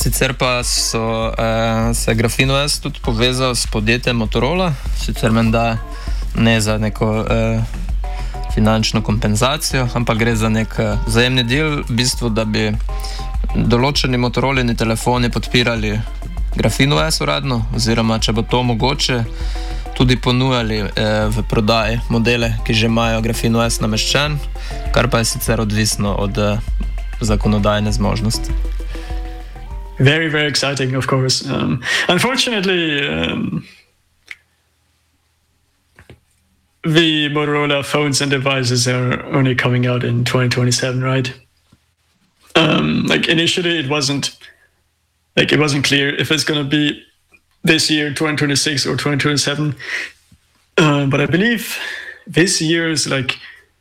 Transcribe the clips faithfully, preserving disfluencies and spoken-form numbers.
Sicer pa so, uh, se GrapheneOS tudi povezal s podjetjem Motorola, sicer menda ne za neko uh, finančno kompenzacijo, ampak gre za nek uh, vzajemni del, v bistvu, da bi določeni Motorolini telefoni podpirali GrapheneOS uradno, oziroma če bo to mogoče, tudi ponujali eh, v prodaji modele, ki že imajo GrapheneOS nameščen, kar pa je sicer odvisno od eh, zakonodajne zmožnosti. Very, very exciting, of course. Um, unfortunately, um, the Motorola phones and devices are only coming out in twenty twenty-seven, right? Um, like initially, it wasn't like it wasn't clear if it's going to be this year, twenty twenty-six or twenty twenty-seven. Uh, but I believe this year's like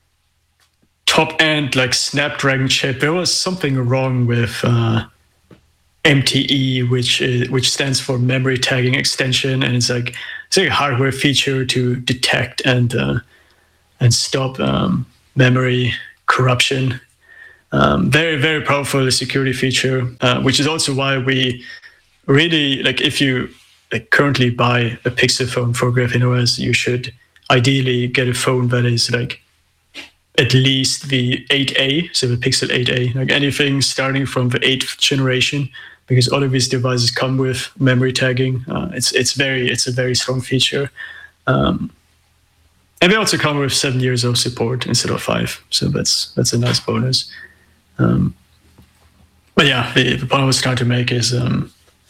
top end like Snapdragon chip, there was something wrong with uh, M T E, which is, which stands for memory tagging extension, and it's like it's like a hardware feature to detect and uh, and stop um, memory corruption. Um, very, very powerful security feature, uh, which is also why we really, like if you like currently buy a Pixel phone for GrapheneOS, you should ideally get a phone that is like at least the eight A, so the Pixel eight A, like anything starting from the eighth generation, because all of these devices come with memory tagging. Uh, it's it's very it's a very strong feature. Um, and they also come with seven years of support instead of five, so that's that's a nice bonus. Um, but yeah, the, the point I was trying to make is, um,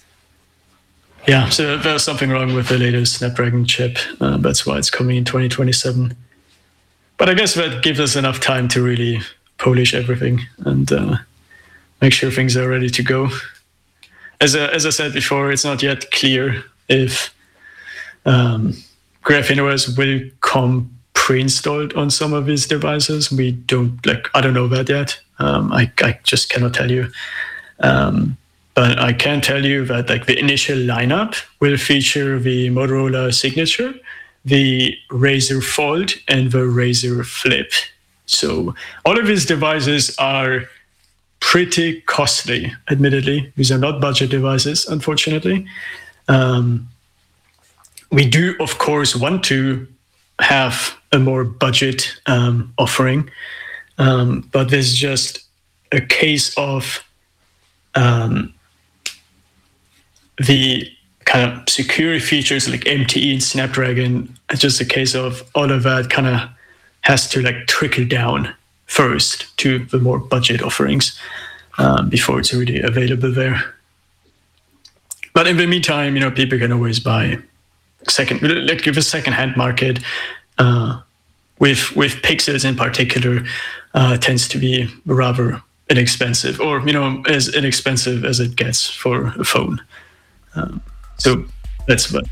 yeah, so there's something wrong with the latest Snapdragon chip. Uh, that's why it's coming in twenty twenty-seven. But I guess that gives us enough time to really polish everything and uh, make sure things are ready to go. As a, as I said before, it's not yet clear if um, GrapheneOS will come pre-installed on some of these devices. We don't like. I don't know that yet. Um, I I just cannot tell you. Um, but I can tell you that like the initial lineup will feature the Motorola Signature, the Razr Fold, and the Razr Flip. So all of these devices are pretty costly. Admittedly, these are not budget devices, unfortunately. Um, we do, of course, want to have a more budget um, offering, um, but there's just a case of um, the kind of security features like M T E and Snapdragon. It's just a case of all of that kind of has to like trickle down first to the more budget offerings um, before it's really available there. But in the meantime, you know, people can always buy second, like give a second-hand market uh, with with Pixels in particular uh, tends to be rather inexpensive, or you know, as inexpensive as it gets for a phone. Um, so that's what.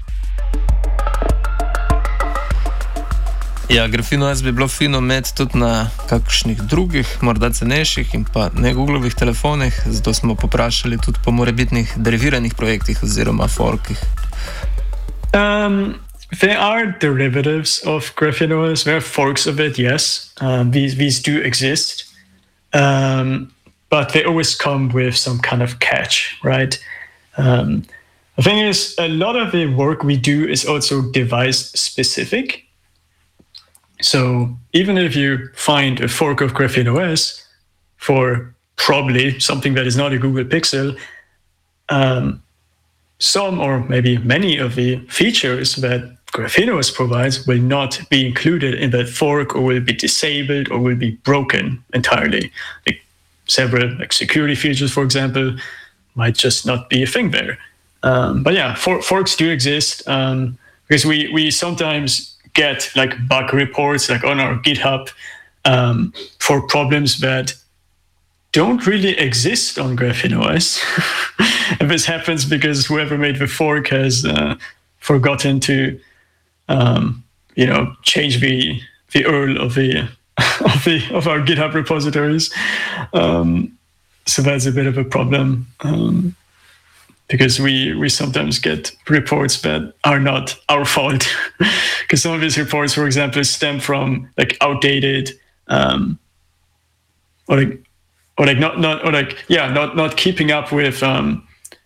Ja, GrapheneOS bi bilo fino imeti tudi na kakšnih drugih, morda cenejših in pa ne Googlovih telefonih, zato smo poprašali tudi po morebitnih deriviranih projektih oziroma forkih. Um, there are derivatives of GrapheneOS. There are forks of it, yes. Um, these these do exist, um, but they always come with some kind of catch, right? Um, the thing is, a lot of the work we do is also device specific. So even if you find a fork of GrapheneOS for probably something that is not a Google Pixel, um, some or maybe many of the features that GrapheneOS provides will not be included in that fork, or will be disabled, or will be broken entirely. Like several like security features, for example, might just not be a thing there. Um, but yeah, for, forks do exist um, because we we sometimes get like bug reports like on our GitHub um, for problems that don't really exist on GrapheneOS. And this happens because whoever made the fork has uh, forgotten to, um, you know, change the the U R L of the of the of our GitHub repositories. Um, so that's a bit of a problem. Um, Because we, we sometimes get reports that are not our fault. Because some of these reports, for example, stem from like outdated, um, or like, or like not not or like yeah, not not keeping up with um,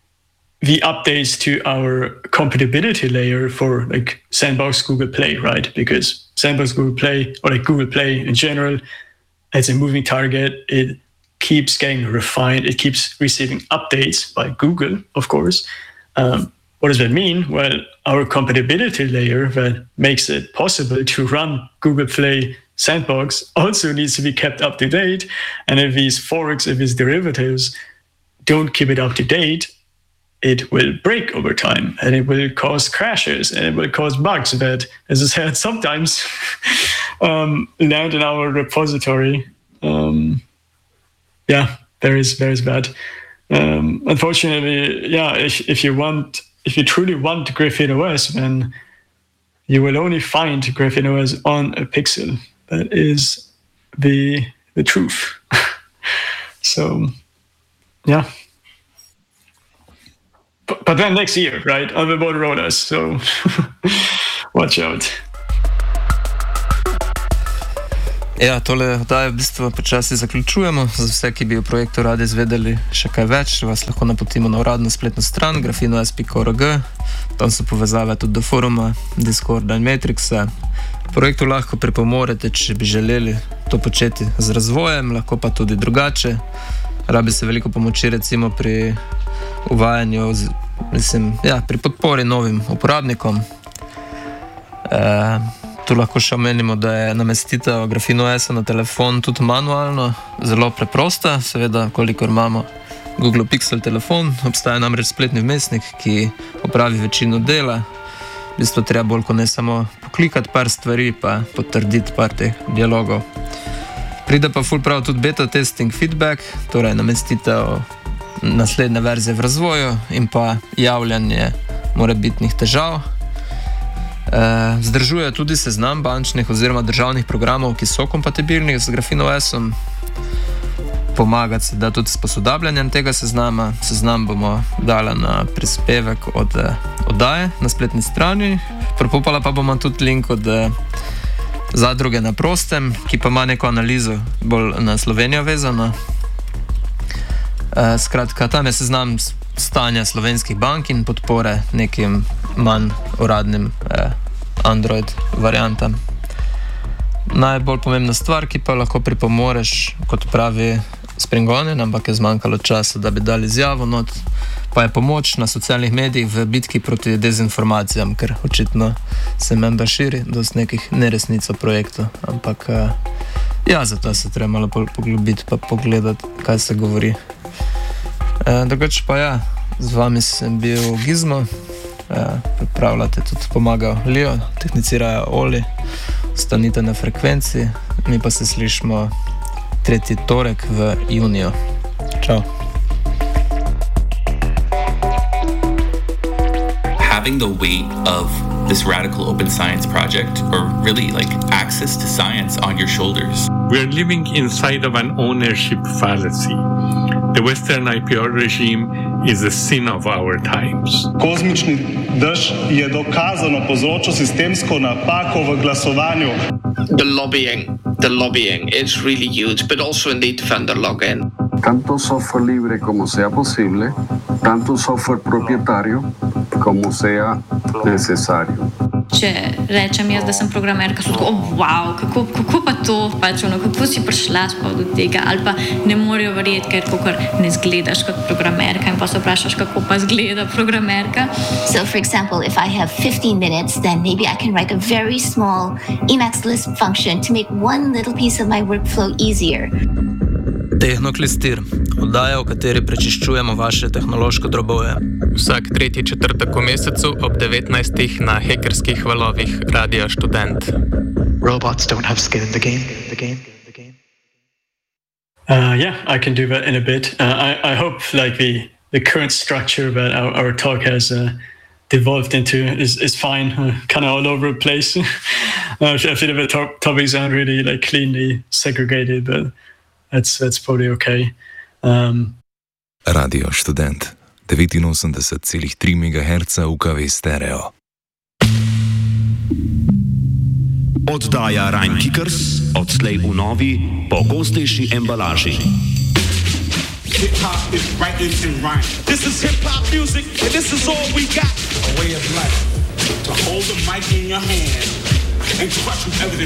the updates to our compatibility layer for like Sandbox, Google Play, right? Because Sandbox, Google Play, or like Google Play in general, as a moving target, it keeps getting refined. It keeps receiving updates by Google, of course. Um, what does that mean? Well, our compatibility layer that makes it possible to run Google Play Sandbox also needs to be kept up to date. And if these forks, if these derivatives don't keep it up to date, it will break over time, and it will cause crashes, and it will cause bugs that, as I said, sometimes um, land in our repository. Um, yeah, very, very bad. Um, unfortunately, yeah, if, if you want, if you truly want Graphene O S, then you will only find Graphene O S on a Pixel. That is the the truth. So, yeah. But then next year, right, on the Motorola's, so watch out. Ja, tole oddajo v bistvu počasi zaključujemo. Za vse, ki bi o projektu radi izvedeli še kaj več, vas lahko napotimo na uradno spletno stran grafenos pika org. Tam so povezave tudi do foruma, Discorda in Matrixa. Projektu lahko pripomorete, če bi želeli to početi z razvojem, lahko pa tudi drugače. Rabi se veliko pomoči recimo pri uvajanju, mislim, ja, pri podpori novim uporabnikom. E, tu lahko še omenimo, da je namestitev Graphene O S na telefon tudi manualno, zelo preprosta, seveda, kolikor imamo Google Pixel telefon, obstaja namreč spletni vmesnik, ki opravi večino dela. V bistvu treba bolj kot ne samo poklikati par stvari, pa potrditi par teh dialogov. Pride pa ful prav tudi beta testing feedback, torej namestitev naslednje verzije v razvoju in pa javljanje morebitnih težav. E, zdržuje tudi seznam bančnih oziroma državnih programov, ki so kompatibilni z Graphene O S-om. Pomagati se da tudi s posodabljanjem tega seznama. Seznam bomo dala na prispevek od oddaje na spletni strani. Propopala pa bomo tudi link od zadruge Na prostem, ki pa ima neko analizo bolj na Slovenijo vezano. E, skratka, tam je seznam stanja slovenskih bank in podpore nekim manj uradnim eh, Android variantam. Najbolj pomembna stvar, ki pa lahko pripomoreš, kot pravi Springonen, ampak je zmanjkalo časa, da bi dali izjavo not, pa je pomoč na socialnih medijih v bitki proti dezinformacijam, ker očitno se memba širi dosti nekih neresnic o projektu, ampak eh, ja, zato se treba malo poglobiti pa pogledati, kaj se govori. Eh, drugače pa ja, z vami sem bil Gizmo, eh, pripravljate tudi pomagal Leo, tehnicirajo Oli, ostanite na frekvenciji, mi pa se slišimo tretji torek v juniju. Čau. Having the weight of this radical open science project, or really like access to science, on your shoulders. We are living inside of an ownership fallacy. The Western I P R regime is a sin of our times. Kozmični dež je dokazano povzročil sistemsko napako v glasovanju. The lobbying, the lobbying is really huge, but also indeed vendor login. Tanto software libre como sea posible, tanto software propietario como sea necesario. Če rečem jaz, da sem programerka, so tako, oh, wow, kako, kako pa to, pač ono, kako si prišla spod do tega, ali pa ne morejo verjeti, ker kakor ne zgledaš kot programerka in pa se vprašaš, kako pa zgleda programerka. So for example, if I have fifteen minutes, then maybe I can write a very small Emacs Lisp function to make one little piece of my workflow easier. Tehnoklistir, oddaja, v kateri prečiščujemo vaše tehnološko drobove. Vsak tretji četrtek v mesecu ob devetnajstih na hekerskih valovih Radia Študent. Robots don't have skin in the game. The game. The game. Uh, yeah, I can do that in a bit. Uh, I, I hope like the, the current structure that our, our talk has uh, devolved into is, is fine. Uh, kind of all over the place. uh, I feel the top, topics aren't really like cleanly segregated, but That's, that's probably okay. Um, Radio Študent, devetinosemdeset celih tri megaherca U K V stereo. Oddaja Rime Kickers, odslej v novi, pogostejši embalaži. Hip hop is writing and rhyme. This is hip hop music, and this is all we got. A way of life. To hold the mic in your hand and crush whoever